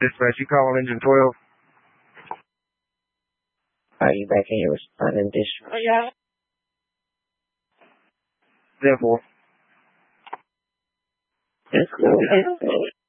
Dispatch, you call on engine 12. Are you back in here responding this? Yeah. Therefore. That's cool.